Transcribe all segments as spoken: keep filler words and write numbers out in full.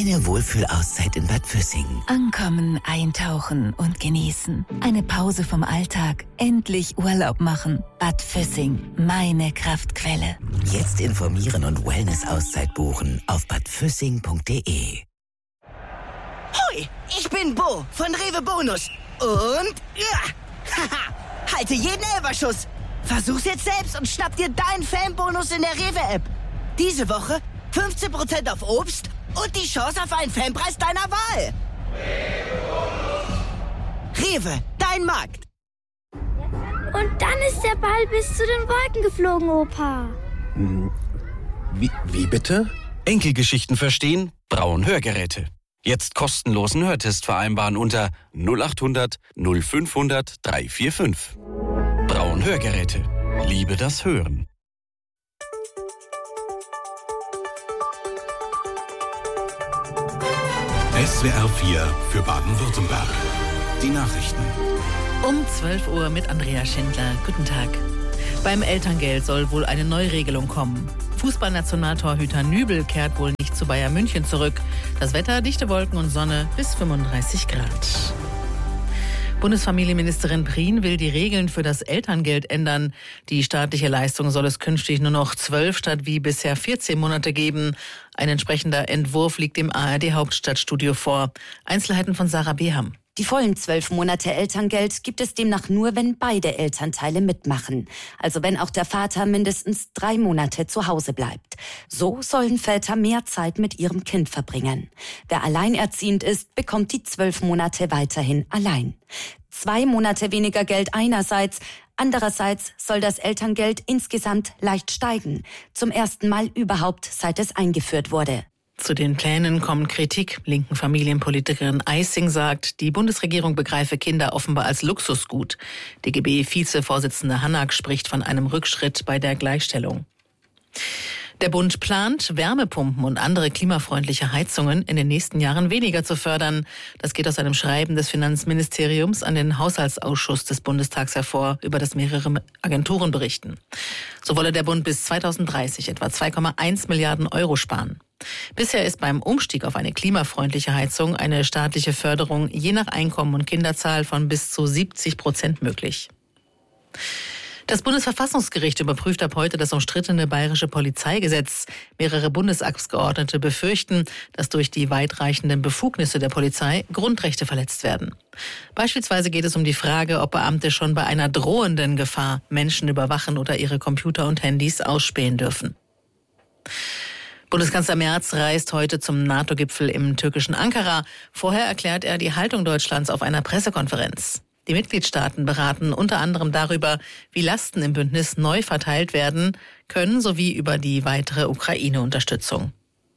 Deine Wohlfühlauszeit in Bad Füssing. Ankommen, eintauchen und genießen. Eine Pause vom Alltag. Endlich Urlaub machen. Bad Füssing, meine Kraftquelle. Jetzt informieren und Wellness-Auszeit buchen auf bad füssing punkt de. Hoi, ich bin Bo von Rewe Bonus. Und ja, haha, halte jeden Elberschuss. Versuch's jetzt selbst und schnapp dir deinen Fanbonus in der Rewe-App. Diese Woche fünfzehn Prozent auf Obst und die Chance auf einen Fanpreis deiner Wahl. Rewe, dein Markt. Und dann ist der Ball bis zu den Wolken geflogen, Opa. Wie, wie bitte? Enkelgeschichten verstehen? Braun Hörgeräte. Jetzt kostenlosen Hörtest vereinbaren unter null acht hundert null fünfhundert drei vier fünf. Braun Hörgeräte. Liebe das Hören. S W R vier für Baden-Württemberg. Die Nachrichten. Um zwölf Uhr mit Andrea Schindler. Guten Tag. Beim Elterngeld soll wohl eine Neuregelung kommen. Fußballnationaltorhüter Nübel kehrt wohl nicht zu Bayern München zurück. Das Wetter, dichte Wolken und Sonne bis fünfunddreißig Grad. Bundesfamilienministerin Prien will die Regeln für das Elterngeld ändern. Die staatliche Leistung soll es künftig nur noch zwölf statt wie bisher vierzehn Monate geben. Ein entsprechender Entwurf liegt im A R D-Hauptstadtstudio vor. Einzelheiten von Sarah Beham. Die vollen zwölf Monate Elterngeld gibt es demnach nur, wenn beide Elternteile mitmachen. Also wenn auch der Vater mindestens drei Monate zu Hause bleibt. So sollen Väter mehr Zeit mit ihrem Kind verbringen. Wer alleinerziehend ist, bekommt die zwölf Monate weiterhin allein. Zwei Monate weniger Geld einerseits, andererseits soll das Elterngeld insgesamt leicht steigen. Zum ersten Mal überhaupt, seit es eingeführt wurde. Zu den Plänen kommt Kritik. Linken Familienpolitikerin Eissing sagt, die Bundesregierung begreife Kinder offenbar als Luxusgut. D G B-Vizevorsitzende Hanak spricht von einem Rückschritt bei der Gleichstellung. Der Bund plant, Wärmepumpen und andere klimafreundliche Heizungen in den nächsten Jahren weniger zu fördern. Das geht aus einem Schreiben des Finanzministeriums an den Haushaltsausschuss des Bundestags hervor, über das mehrere Agenturen berichten. So wolle der Bund bis zweitausenddreißig etwa zwei Komma eins Milliarden Euro sparen. Bisher ist beim Umstieg auf eine klimafreundliche Heizung eine staatliche Förderung je nach Einkommen und Kinderzahl von bis zu siebzig Prozent möglich. Das Bundesverfassungsgericht überprüft ab heute das umstrittene bayerische Polizeigesetz. Mehrere Bundestagsabgeordnete befürchten, dass durch die weitreichenden Befugnisse der Polizei Grundrechte verletzt werden. Beispielsweise geht es um die Frage, ob Beamte schon bei einer drohenden Gefahr Menschen überwachen oder ihre Computer und Handys ausspähen dürfen. Bundeskanzler Merz reist heute zum NATO-Gipfel im türkischen Ankara. Vorher erklärt er die Haltung Deutschlands auf einer Pressekonferenz. Die Mitgliedstaaten beraten unter anderem darüber, wie Lasten im Bündnis neu verteilt werden können, sowie über die weitere Ukraine-Unterstützung.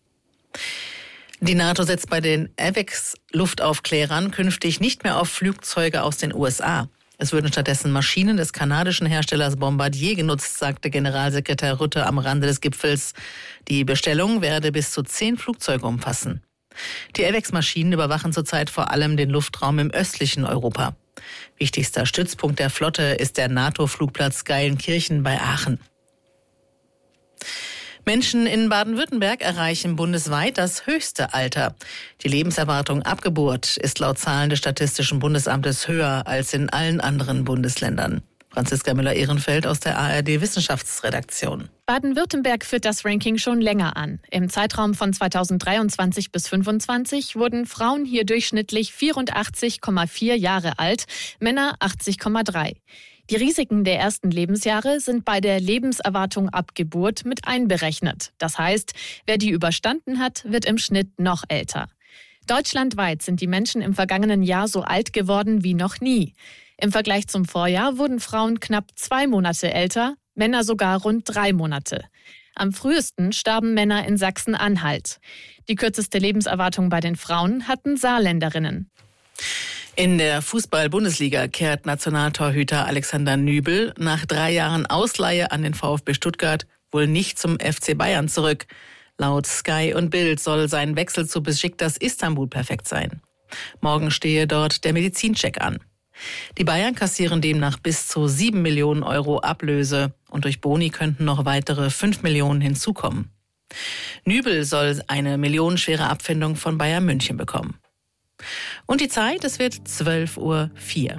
Die NATO setzt bei den AWACS-Luftaufklärern künftig nicht mehr auf Flugzeuge aus den U S A. Es würden stattdessen Maschinen des kanadischen Herstellers Bombardier genutzt, sagte Generalsekretär Rutte am Rande des Gipfels. Die Bestellung werde bis zu zehn Flugzeuge umfassen. Die AWACS-Maschinen überwachen zurzeit vor allem den Luftraum im östlichen Europa. Wichtigster Stützpunkt der Flotte ist der NATO-Flugplatz Geilenkirchen bei Aachen. Menschen in Baden-Württemberg erreichen bundesweit das höchste Alter. Die Lebenserwartung ab Geburt ist laut Zahlen des Statistischen Bundesamtes höher als in allen anderen Bundesländern. Franziska Müller-Ehrenfeld aus der A R D-Wissenschaftsredaktion. Baden-Württemberg führt das Ranking schon länger an. Im Zeitraum von zweitausenddreiundzwanzig bis fünfundzwanzig wurden Frauen hier durchschnittlich vierundachtzig Komma vier Jahre alt, Männer achtzig Komma drei. Die Risiken der ersten Lebensjahre sind bei der Lebenserwartung ab Geburt mit einberechnet. Das heißt, wer die überstanden hat, wird im Schnitt noch älter. Deutschlandweit sind die Menschen im vergangenen Jahr so alt geworden wie noch nie. Im Vergleich zum Vorjahr wurden Frauen knapp zwei Monate älter, Männer sogar rund drei Monate. Am frühesten starben Männer in Sachsen-Anhalt. Die kürzeste Lebenserwartung bei den Frauen hatten Saarländerinnen. In der Fußball-Bundesliga kehrt Nationaltorhüter Alexander Nübel nach drei Jahren Ausleihe an den VfB Stuttgart wohl nicht zum F C Bayern zurück. Laut Sky und Bild soll sein Wechsel zu Besiktas Istanbul perfekt sein. Morgen stehe dort der Medizincheck an. Die Bayern kassieren demnach bis zu sieben Millionen Euro Ablöse und durch Boni könnten noch weitere fünf Millionen hinzukommen. Nübel soll eine millionenschwere Abfindung von Bayern München bekommen. Und die Zeit, es wird zwölf Uhr vier.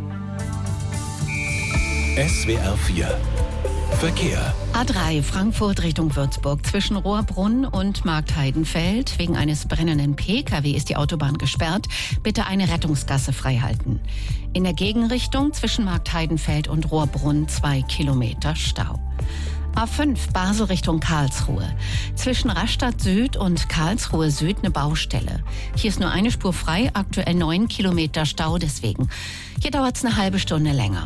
S W R vier Verkehr. A drei Frankfurt Richtung Würzburg. Zwischen Rohrbrunn und Marktheidenfeld. Wegen eines brennenden P K W ist die Autobahn gesperrt. Bitte eine Rettungsgasse freihalten. In der Gegenrichtung zwischen Marktheidenfeld und Rohrbrunn zwei Kilometer Stau. A fünf Basel Richtung Karlsruhe. Zwischen Rastatt Süd und Karlsruhe Süd eine Baustelle. Hier ist nur eine Spur frei, aktuell neun Kilometer Stau deswegen. Hier dauert es eine halbe Stunde länger.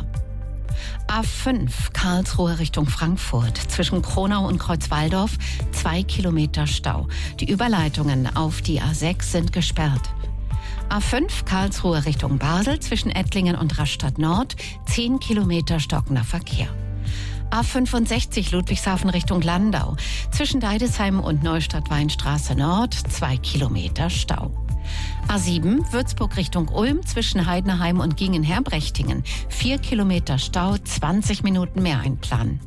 A fünf Karlsruhe Richtung Frankfurt. Zwischen Kronau und Kreuzwaldorf zwei Kilometer Stau. Die Überleitungen auf die A sechs sind gesperrt. A fünf Karlsruhe Richtung Basel. Zwischen Ettlingen und Rastatt Nord zehn Kilometer stockender Verkehr. A fünfundsechzig Ludwigshafen Richtung Landau. Zwischen Deidesheim und Neustadt-Weinstraße Nord zwei Kilometer Stau. A sieben Würzburg Richtung Ulm zwischen Heidenheim und Gingen-Herbrechtingen. vier Kilometer Stau, zwanzig Minuten mehr einplanen.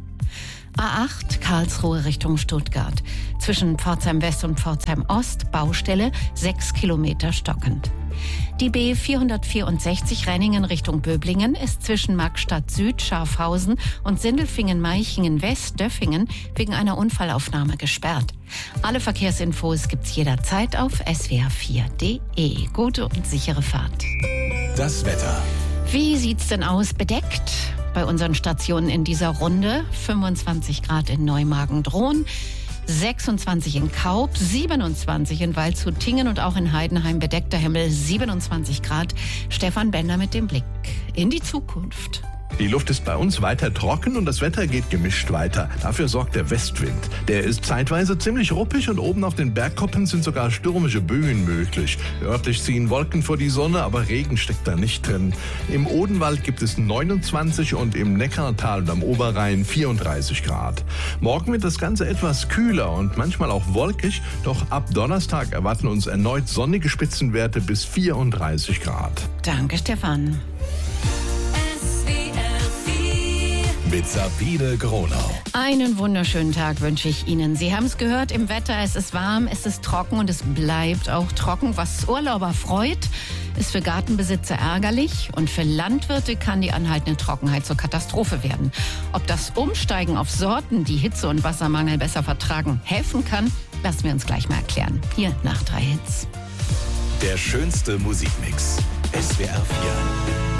A acht Karlsruhe Richtung Stuttgart. Zwischen Pforzheim West und Pforzheim Ost Baustelle, sechs Kilometer stockend. Die B vierhundertvierundsechzig Renningen Richtung Böblingen ist zwischen Magstadt Süd, Schafhausen und Sindelfingen-Meichingen West, Döffingen wegen einer Unfallaufnahme gesperrt. Alle Verkehrsinfos gibt's jederzeit auf S W R vier Punkt D E. Gute und sichere Fahrt. Das Wetter. Wie sieht's denn aus? Bedeckt bei unseren Stationen in dieser Runde. fünfundzwanzig Grad in Neumagen-Drohn. sechsundzwanzig in Kaub, siebenundzwanzig in Waldshut-Tingen und auch in Heidenheim bedeckter Himmel, siebenundzwanzig Grad. Stefan Bender mit dem Blick in die Zukunft. Die Luft ist bei uns weiter trocken und das Wetter geht gemischt weiter. Dafür sorgt der Westwind. Der ist zeitweise ziemlich ruppig und oben auf den Bergkuppen sind sogar stürmische Böen möglich. Örtlich ziehen Wolken vor die Sonne, aber Regen steckt da nicht drin. Im Odenwald gibt es neunundzwanzig und im Neckartal und am Oberrhein vierunddreißig Grad. Morgen wird das Ganze etwas kühler und manchmal auch wolkig, doch ab Donnerstag erwarten uns erneut sonnige Spitzenwerte bis vierunddreißig Grad. Danke, Stefan. Mit Sabine Gronau. Einen wunderschönen Tag wünsche ich Ihnen. Sie haben es gehört, im Wetter, es ist warm, es ist trocken und es bleibt auch trocken. Was Urlauber freut, ist für Gartenbesitzer ärgerlich und für Landwirte kann die anhaltende Trockenheit zur Katastrophe werden. Ob das Umsteigen auf Sorten, die Hitze und Wassermangel besser vertragen, helfen kann, lassen wir uns gleich mal erklären. Hier nach drei Hits. Der schönste Musikmix. S W R vier.